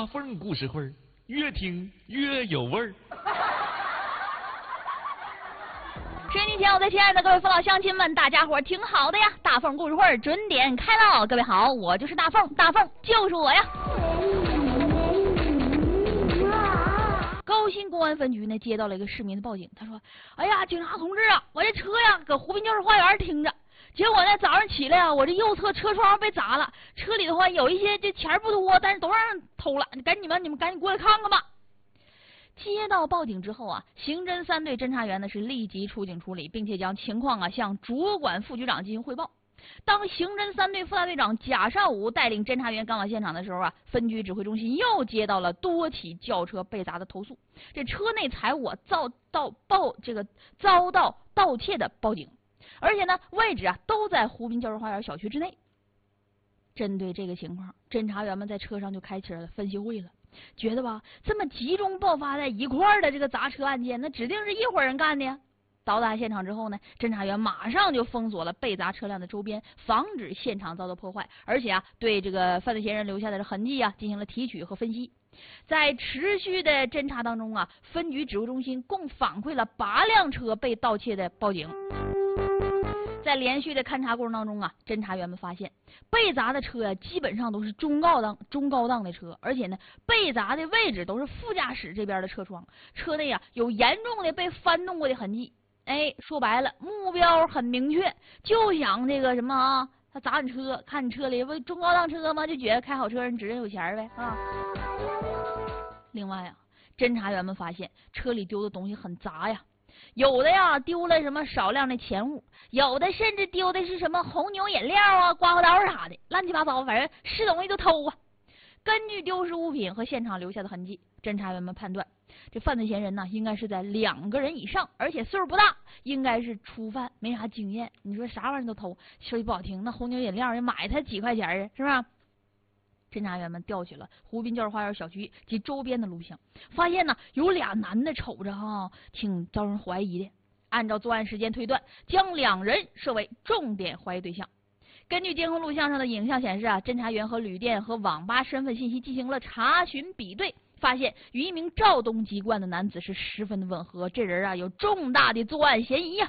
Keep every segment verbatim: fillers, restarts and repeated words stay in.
大凤故事会，越听越有味儿。 收音机前，我最亲爱的各位父老乡亲们，大家伙听好的呀！大凤故事会准点开唠，各位好，我就是大凤，大凤就是我呀。高新公安分局呢接到了一个市民的报警，他说：“哎呀，警察同志啊，我这车呀搁湖滨教师花园停着，结果呢早上起来啊，我这右侧车窗被砸了，车里的话有一些这钱不多，但是都让人偷了，你赶紧吧，你们赶紧过来看看吧。”接到报警之后啊，刑侦三队侦查员呢是立即出警处理，并且将情况啊向主管副局长进行汇报。当刑侦三队副大队长贾少武带领侦查员赶往现场的时候啊，分局指挥中心又接到了多起轿车被砸的投诉，这车内财物啊遭到报这个遭到盗窃的报警，而且呢位置啊都在湖滨教师花园小区之内。针对这个情况，侦查员们在车上就开启了分析会了。觉得吧，这么集中爆发在一块儿的这个砸车案件，那指定是一伙人干的呀。到达现场之后呢，侦查员马上就封锁了被砸车辆的周边，防止现场遭到破坏，而且啊，对这个犯罪嫌疑人留下的痕迹啊进行了提取和分析。在持续的侦查当中啊，分局指挥中心共反馈了八辆车被盗窃的报警。在连续的勘查过程当中啊，侦查员们发现被砸的车呀、啊，基本上都是中高档、中高档的车，而且呢，被砸的位置都是副驾驶这边的车窗，车内啊有严重的被翻动过的痕迹。哎，说白了，目标很明确，就想这个什么啊，他砸你车，看你车里不中高档车吗？就觉得开好车人指定有钱呗啊。另外啊，侦查员们发现车里丢的东西很杂呀。有的呀丢了什么少量的钱物，有的甚至丢的是什么红牛饮料啊、刮胡刀啥的，乱七八糟，反正是东西就偷啊。根据丢失物品和现场留下的痕迹，侦查员们判断这犯罪嫌疑人呢应该是在两个人以上，而且岁数不大，应该是初犯，没啥经验。你说啥玩意都偷，说句不好听，那红牛饮料人买它几块钱啊，是吧？侦查员们调取了湖滨教师花园小区及周边的录像，发现呢有俩男的瞅着哈挺招人怀疑的。按照作案时间推断，将两人设为重点怀疑对象。根据监控录像上的影像显示啊，侦查员和旅店和网吧身份信息进行了查询比对，发现与一名肇东籍贯的男子是十分的吻合，这人啊有重大的作案嫌疑呀、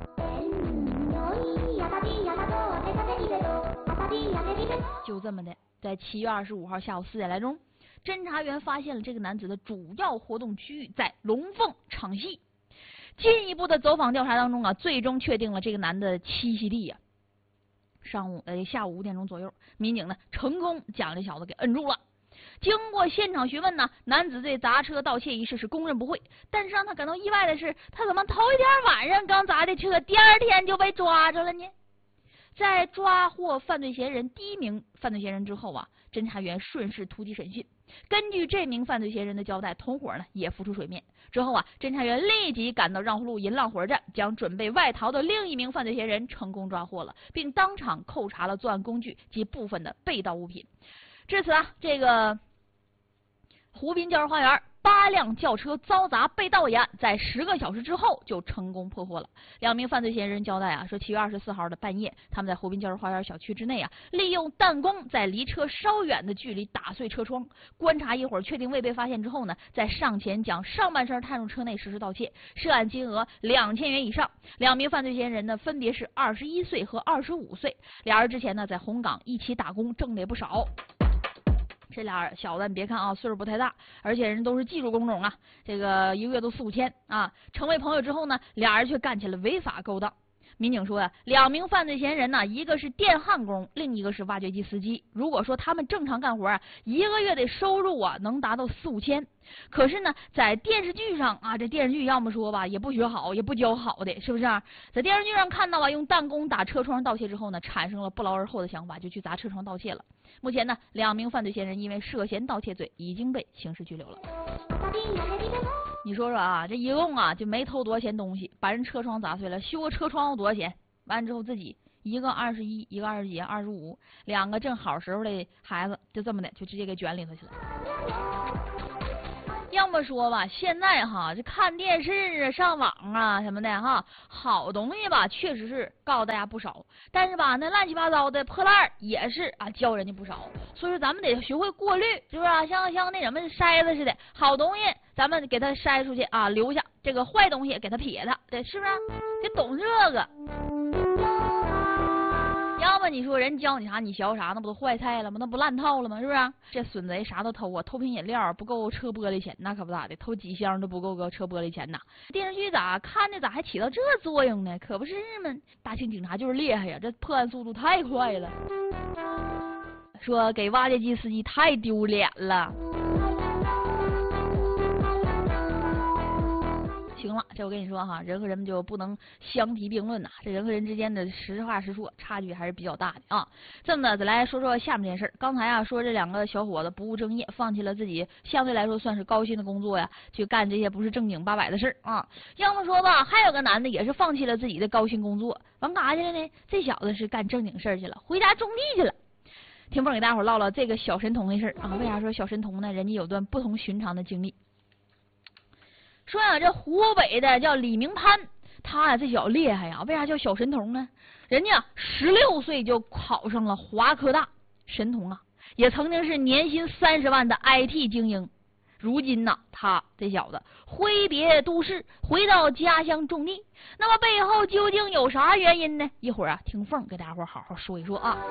啊。就这么的，在七月二十五号下午四点来钟，侦查员发现了这个男子的主要活动区域在龙凤场戏。进一步的走访调查当中啊，最终确定了这个男的栖息地呀、啊。上午呃下午五点钟左右，民警呢成功将这小子给摁住了。经过现场询问呢，男子对砸车盗窃一事是供认不讳，但是让他感到意外的是，他怎么头一天晚上刚砸的车，第二天就被抓着了呢？在抓获犯罪嫌疑人第一名犯罪嫌疑人之后啊，侦查员顺势突击审讯。根据这名犯罪嫌疑人的交代，同伙呢也浮出水面。之后啊，侦查员立即赶到让湖路银浪火车站，将准备外逃的另一名犯罪嫌疑人成功抓获了，并当场扣查了作案工具及部分的被盗物品。至此啊，这个湖滨教师花园八辆轿车遭砸被盗一案，在十个小时之后就成功破获了。两名犯罪嫌疑人交代啊，说七月二十四号的半夜，他们在湖滨教师花园小区之内啊，利用弹弓在离车稍远的距离打碎车窗，观察一会儿，确定未被发现之后呢，在上前将上半身探入车内实施盗窃，涉案金额两千元以上。两名犯罪嫌疑人呢，分别是二十一岁和二十五岁，俩人之前呢在红岗一起打工，挣的也不少。这俩小子你别看啊，岁数不太大，而且人都是技术工种啊，这个一个月都四五千啊。成为朋友之后呢，俩人却干起了违法勾当。民警说呀、啊，两名犯罪嫌疑人呢，一个是电焊工，另一个是挖掘机司机。如果说他们正常干活啊，一个月的收入啊能达到四五千。可是呢，在电视剧上啊，这电视剧要么说吧，也不学好，也不教好的，是不是、啊？在电视剧上看到啊，用弹弓打车窗盗窃之后呢，产生了不劳而获的想法，就去砸车窗盗窃了。目前呢，两名犯罪嫌疑人因为涉嫌盗窃罪已经被刑事拘留了。你说说啊，这一共啊就没偷多少钱东西，把人车窗砸碎了，修个车窗要多少钱？完之后自己一个二十一，一个二十几，二十五，两个正好时候的孩子，就这么的就直接给卷里头去了。 要么说吧，现在哈，这看电视啊、上网啊什么的哈，好东西吧，确实是告诉大家不少。但是吧，那乱七八糟的破烂儿也是啊，教人家不少。所以说，咱们得学会过滤，是不是啊？像像那什么筛子似的，好东西咱们给它筛出去啊，留下；这个坏东西给它撇它，对，是不是？得懂这个。要么你说人教你啥，你学啥，那不都坏菜了吗？那不烂套了吗？是不是？这孙子啥都偷啊，偷瓶饮料不够车玻璃钱，那可不咋的，偷几箱都不够个车玻璃钱呐。电视剧咋看的咋还起到这作用呢？可不是嘛！大庆警察就是厉害呀，这破案速度太快了。说给挖掘机司机太丢脸了。行了，这我跟你说哈，人和人就不能相提并论呐，这人和人之间的实话实说，差距还是比较大的啊。这么的，再来说说下面这件事儿。刚才啊说这两个小伙子不务正业，放弃了自己相对来说算是高薪的工作呀，去干这些不是正经八百的事儿啊。要么说吧，还有个男的也是放弃了自己的高薪工作，完干啥去了呢？这小子是干正经事儿去了，回家种地去了。听凤给大伙唠唠这个小神童的事儿啊。为啥说小神童呢？人家有段不同寻常的经历。说呀、啊，这湖北的叫李明潘，他呀、啊、这小子厉害呀，为啥叫小神童呢？人家十六岁就考上了华科大，神童啊，也曾经是年薪三十万的 I T 精英。如今呢，他这小子挥别都市，回到家乡种地。那么背后究竟有啥原因呢？一会儿啊，听凤给大伙好好说一说啊。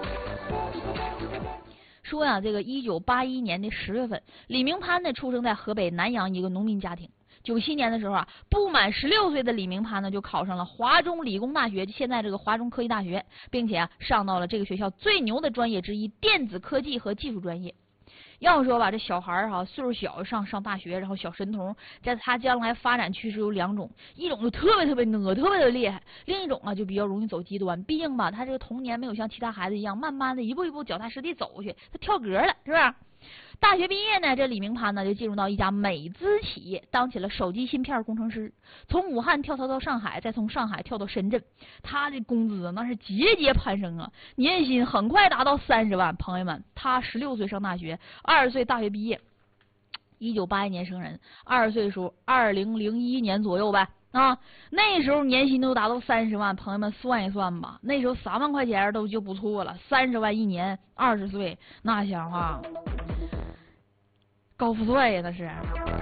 说呀、啊，这个一九八一年的十月份，李明潘呢出生在河北南阳一个农民家庭。九七年的时候啊，不满十六岁的李明潘呢就考上了华中理工大学，现在这个华中科技大学，并且啊上到了这个学校最牛的专业之一——电子科技和技术专业。要说吧，这小孩儿哈岁数小上上大学，然后小神童，在他将来发展趋势有两种，一种就特别特别呢，特别的厉害，另一种啊就比较容易走极端。毕竟吧，他这个童年没有像其他孩子一样，慢慢的一步一步脚踏实地走过去，他跳格了，是不是？大学毕业呢，这李明潘呢就进入到一家美资企业，当起了手机芯片工程师。从武汉跳槽到上海，再从上海跳到深圳，他的工资那是节节攀升啊，年薪很快达到三十万。朋友们，他十六岁上大学，二十岁大学毕业，一九八一年生人，二十岁的时候，二零零一年左右呗。啊，那时候年薪都达到三十万，朋友们算一算吧，那时候三万块钱都就不错了，三十万一年，二十岁那想法，高富帅呀那是。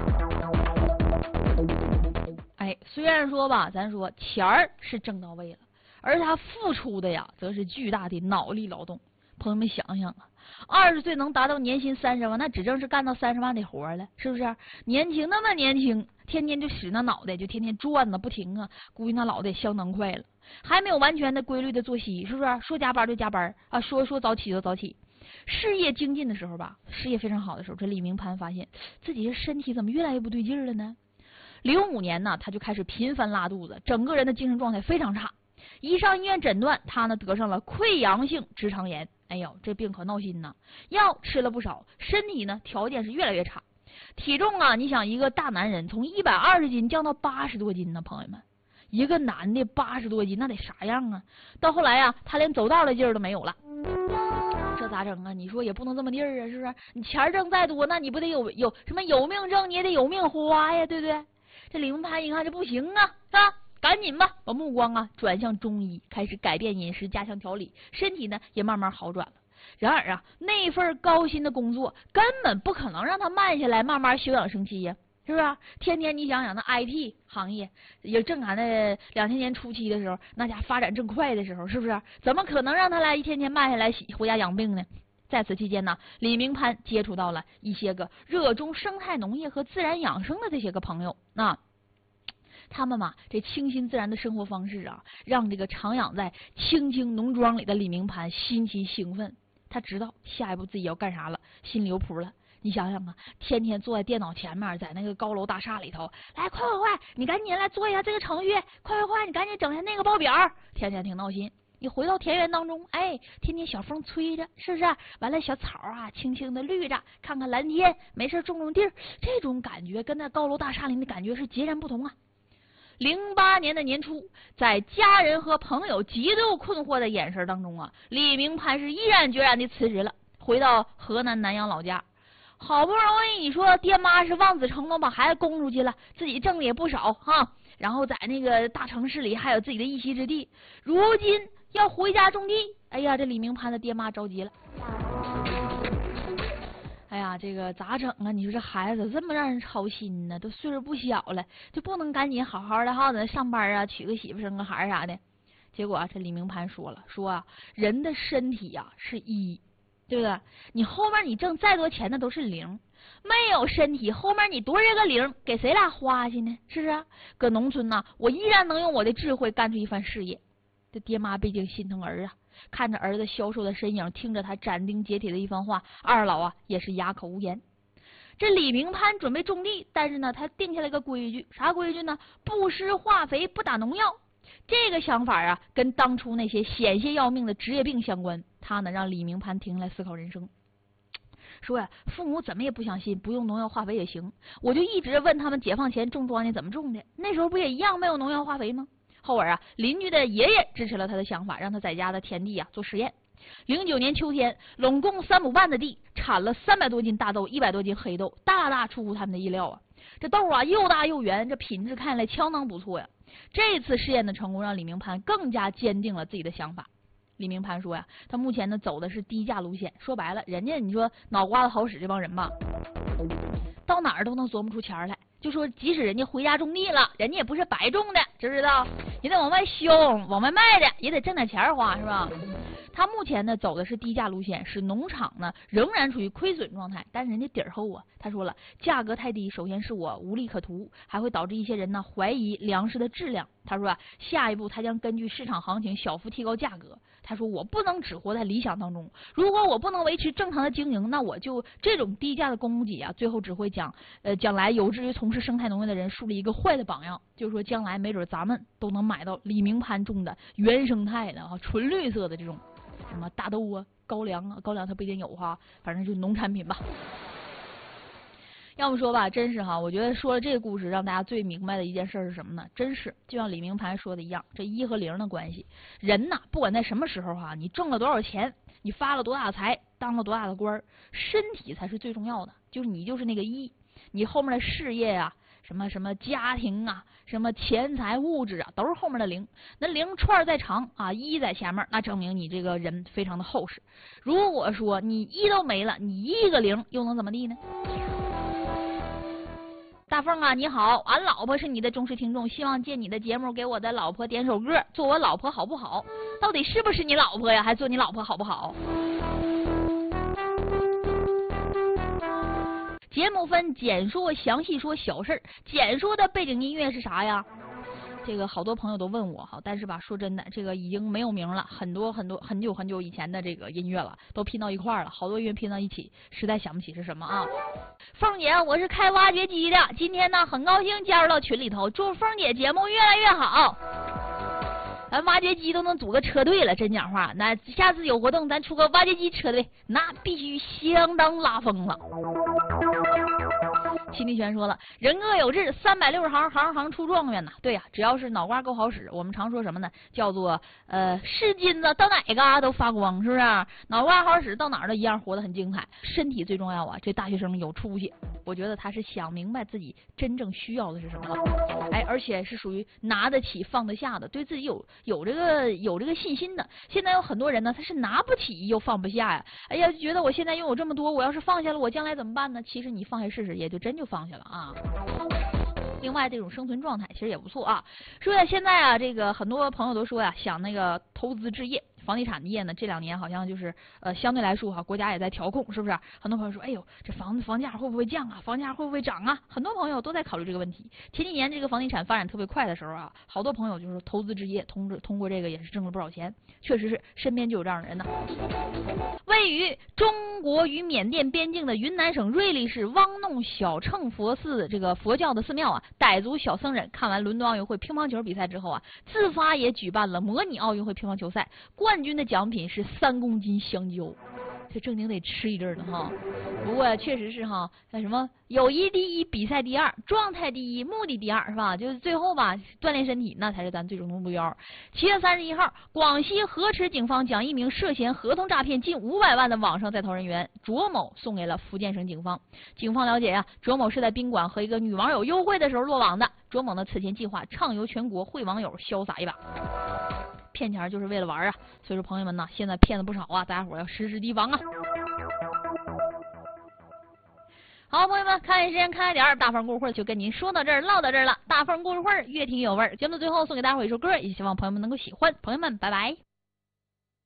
哎，虽然说吧，咱说钱儿是挣到位了，而他付出的呀，则是巨大的脑力劳动。朋友们想想啊，二十岁能达到年薪三十万，那指正是干到三十万的活了，是不是？年轻那么年轻，天天就使那脑袋，就天天转呢不停啊，估计那脑袋相当快了。还没有完全的规律的作息，是不是？说加班就加班啊，说说早起就早起。事业精进的时候吧，事业非常好的时候，这李明潘发现自己的身体怎么越来越不对劲了呢？零五年呢，他就开始频繁拉肚子，整个人的精神状态非常差。一上医院诊断，他呢得上了溃疡性直肠炎。哎呦，这病可闹心呐！药吃了不少，身体呢条件是越来越差。体重啊，你想一个大男人从一百二十斤降到八十多斤呢，朋友们，一个男的八十多斤，那得啥样啊？到后来啊，他连走道的劲儿都没有了。这咋整啊？你说也不能这么地儿啊，是不是？你钱挣再多，那你不得有有什么有命挣，你也得有命花呀，对不对？这李文潘一看这不行啊，是吧？赶紧吧，把目光啊转向中医，开始改变饮食，加强调理，身体呢也慢慢好转了。然而啊，那份高薪的工作根本不可能让他慢下来，慢慢休养生息呀，是不是？天天你想想，那 I T 行业也正赶在两千年初期的时候，那家发展正快的时候，是不是？怎么可能让他来一天天慢下来，回家养病呢？在此期间呢，李明潘接触到了一些个热衷生态农业和自然养生的这些个朋友，那。他们嘛，这清新自然的生活方式啊，让这个徜徉在青青农庄里的李明潘心情兴奋。他知道下一步自己要干啥了，心里有谱了。你想想啊，天天坐在电脑前面，在那个高楼大厦里头，来快快快，你赶紧来做一下这个程序，快快快，你赶紧整一下那个报表，天天挺闹心。你回到田园当中，哎，天天小风吹着，是不是？完了，小草啊，轻轻的绿着，看看蓝天，没事种种地儿，这种感觉跟那高楼大厦里的感觉是截然不同啊。零八年的年初，在家人和朋友极度困惑的眼神当中啊，李明潘是毅然决然地辞职了，回到河南南阳老家。 好不容易你说爹妈是望子成龙把孩子供出去了，自己挣的也不少哈，然后在那个大城市里还有自己的一席之地，如今要回家种地，哎呀，这李明潘的爹妈着急了。哎呀，这个咋整啊？你说这孩子这么让人操心呢？都岁数不小了，就不能赶紧好好的哈，在那上班啊，娶个媳妇生个孩啥的？结果啊，这李明潘说了，说啊，人的身体呀、啊、是一，对不对？你后面你挣再多钱那都是零，没有身体，后面你多少个零给谁俩花去呢？是不是？搁农村呢，我依然能用我的智慧干出一番事业。这爹妈毕竟心疼儿啊，看着儿子消瘦的身影，听着他斩钉截铁的一番话，二老啊也是哑口无言。这李明潘准备种地，但是呢，他定下了一个规矩，啥规矩呢？不施化肥，不打农药。这个想法啊，跟当初那些险些要命的职业病相关。他呢，让李明潘停下来思考人生。说呀，父母怎么也不相信，不用农药化肥也行。我就一直问他们解放前种庄稼怎么种的，那时候不也一样没有农药化肥吗？后儿啊，邻居的爷爷支持了他的想法，让他在家的田地啊做实验。零九年秋天，拢共三亩半的地，产了三百多斤大豆，一百多斤黑豆，大大出乎他们的意料啊！这豆啊又大又圆，这品质看来相当不错呀。这次试验的成功，让李明潘更加坚定了自己的想法。李明潘说呀，他目前呢走的是低价路线。说白了，人家你说脑瓜子好使这帮人吧，到哪儿都能琢磨出钱来。就说即使人家回家种地了，人家也不是白种的，知不知道？也得往外销，往外卖的，也得挣点钱花，是吧？他目前呢走的是低价路线，使农场呢仍然处于亏损状态，但是人家底儿厚啊。他说了，价格太低，首先是我无利可图，还会导致一些人呢怀疑粮食的质量。他说啊，下一步他将根据市场行情小幅提高价格。他说我不能只活在理想当中，如果我不能维持正常的经营，那我就这种低价的供给啊，最后只会将呃将来有志于从事生态农业的人树立一个坏的榜样。就是说将来没准咱们都能买到李明潘种的原生态的啊纯绿色的这种什么大豆啊、高粱啊，高粱它不一定有哈，反正就是农产品吧。要么说吧，真是哈，我觉得说了这个故事，让大家最明白的一件事是什么呢？真是就像李明潘说的一样，这一和零的关系。人呐，不管在什么时候哈，你挣了多少钱，你发了多大的财，当了多大的官，身体才是最重要的。就是你就是那个一，你后面的事业啊，什么什么家庭啊，什么钱财物质啊，都是后面的零。那零串再长啊，一在前面，那证明你这个人非常的厚实。如果说你一都没了，你一个零又能怎么地呢？大凤啊，你好，俺老婆是你的忠实听众，希望借你的节目给我的老婆点首歌，做我老婆好不好？到底是不是你老婆呀？还做你老婆好不好？节目分简说、详细说、小事儿。简说的背景音乐是啥呀？这个好多朋友都问我哈，但是吧，说真的，这个已经没有名了，很多很多很久很久以前的这个音乐了，都拼到一块儿了，好多音乐拼到一起，实在想不起是什么啊。凤姐，我是开挖掘机的，今天呢很高兴加入到群里头，祝凤姐节目越来越好。咱挖掘机都能组个车队了，真讲话。那下次有活动，咱出个挖掘机车队，那必须相当拉风了。秦立全说了，人各有志，三百六十行，行行出状元呐。对呀、啊，只要是脑瓜够好使，我们常说什么呢？叫做呃，是金子到哪嘎都发光，是不是？脑瓜好使，到哪儿都一样活得很精彩。身体最重要啊！这大学生有出息，我觉得他是想明白自己真正需要的是什么了，哎，而且是属于拿得起放得下的，对自己有有这个有这个信心的。现在有很多人呢，他是拿不起又放不下呀。哎呀，觉得我现在拥有这么多，我要是放下了，我将来怎么办呢？其实你放下试试，也就真就放下了啊。另外，这种生存状态其实也不错啊。说呀，现在啊，这个很多朋友都说呀，想那个投资置业。房地产业呢，这两年好像就是呃，相对来说哈，国家也在调控，是不是？很多朋友说，哎呦，这房子房价会不会降啊？房价会不会涨啊？很多朋友都在考虑这个问题。前几年这个房地产发展特别快的时候啊，好多朋友就是投资置业，通通过这个也是挣了不少钱。确实是，身边就有这样的人呢。位于中国与缅甸边境的云南省瑞丽市汪弄小乘佛寺这个佛教的寺庙啊，傣族小僧人看完伦敦奥运会乒乓球比赛之后啊，自发也举办了模拟奥运会乒乓球赛。冠军的奖品是三公斤香蕉， 这正经得吃一阵了哈。不过确实是哈，那什么友谊第一，比赛第二，状态第一，目的第二是吧？就是最后吧，锻炼身体那才是咱最终的目标。七月三十一号，广西河池警方将一名涉嫌合同诈骗近五百万的网上在逃人员卓某送给了福建省警方。警方了解呀、啊，卓某是在宾馆和一个女网友幽会的时候落网的。卓某呢此前计划畅游全国，会网友潇洒一把。骗钱就是为了玩啊，所以说朋友们呢，现在骗子不少啊，大家伙要时时提防啊。好，朋友们，看时间看点儿，大凤故事会就跟您说到这儿，唠到这儿了。大凤故事会越听有味儿，节目最后送给大家伙一首歌，也希望朋友们能够喜欢。朋友们，拜拜。